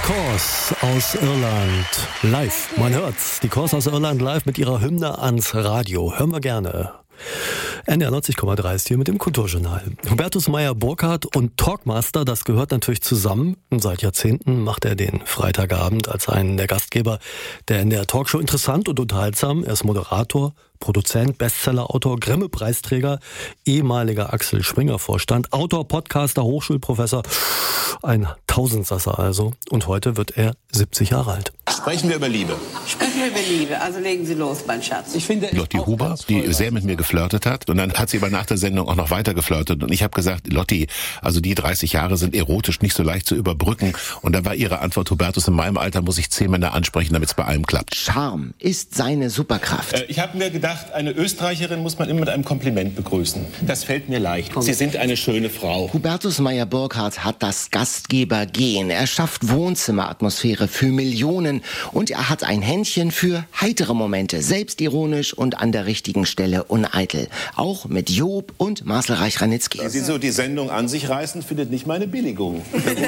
Corrs aus Irland live. Man hört's. Die Corrs aus Irland live mit ihrer Hymne ans Radio. Hören wir gerne. NDR 90,3 ist hier mit dem Kulturjournal. Hubertus Meyer-Burkhardt und Talkmaster, das gehört natürlich zusammen. Und seit Jahrzehnten macht er den Freitagabend als einen der Gastgeber der NDR Talkshow interessant und unterhaltsam. Er ist Moderator, Produzent, Bestsellerautor, Grimme-Preisträger, ehemaliger Axel Springer-Vorstand, Autor, Podcaster, Hochschulprofessor, ein Tausendsasser also. Und heute wird er 70 Jahre alt. Sprechen wir über Liebe. Sprechen wir über Liebe, also legen Sie los, mein Schatz. Ich finde Lotti Huber, die sehr mit mir geflirtet hat. Und dann hat sie aber nach der Sendung auch noch weiter geflirtet. Und ich habe gesagt, Lotti, also die 30 Jahre sind erotisch nicht so leicht zu überbrücken. Und da war ihre Antwort, Hubertus, in meinem Alter muss ich 10 Männer ansprechen, damit es bei allem klappt. Charme ist seine Superkraft. Ich habe mir gedacht, eine Österreicherin muss man immer mit einem Kompliment begrüßen. Das fällt mir leicht. Sie sind eine schöne Frau. Hubertus Meyer-Burkhardt hat das Gastgebergen. Er schafft Wohnzimmeratmosphäre für Millionen. Und er hat ein Händchen für heitere Momente, selbstironisch und an der richtigen Stelle uneitel. Auch mit Job und Marcel Reich-Ranitzky. Sie so die Sendung an sich reißen, findet nicht meine Billigung.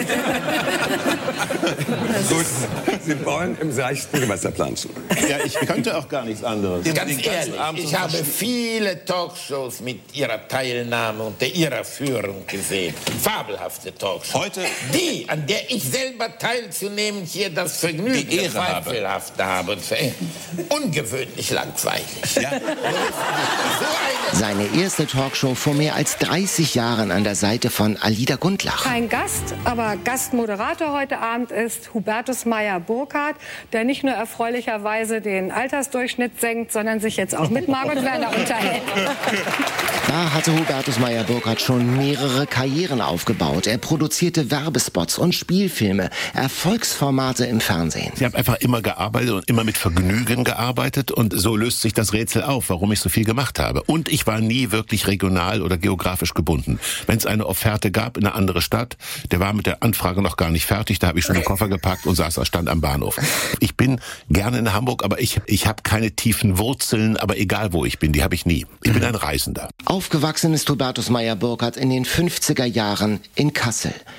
Gut, Sie wollen im seichten Gewässer planschen. Ja, ich könnte auch gar nichts anderes. Ganz ehrlich, ich habe viele Talkshows mit Ihrer Teilnahme und Ihrer Führung gesehen. Fabelhafte Talkshows. Heute die, an der ich selber teilzunehmen hier das Vergnügen die Ehre zweifelhaft habe. Ungewöhnlich langweilig. Ja. Seine erste Talkshow vor mehr als 30 Jahren an der Seite von Alida Gundlach. Kein Gast, aber Gastmoderator heute Abend ist Hubertus Meyer-Burkhardt, der nicht nur erfreulicherweise den Altersdurchschnitt senkt, sondern sich jetzt auch mit Margot Werner unterhält. Da hatte Hubertus Meyer-Burkhardt schon mehrere Karrieren aufgebaut. Er produzierte Werbespots und Spielfilme, Erfolgsformate im Fernsehen. Ich habe einfach immer gearbeitet und immer mit Vergnügen gearbeitet und so löst sich das Rätsel auf, warum ich so viel gemacht habe. Und ich war nie wirklich regional oder geografisch gebunden. Wenn es eine Offerte gab in eine andere Stadt, der war mit der Anfrage noch gar nicht fertig, da habe ich schon den Koffer gepackt und stand am Bahnhof. Ich bin gerne in Hamburg, aber ich habe keine tiefen Wurzeln, aber egal wo ich bin, die habe ich nie. Ich bin ein Reisender. Aufgewachsen ist Hubertus Meyer-Burkhardt in den 50er Jahren in Kassel.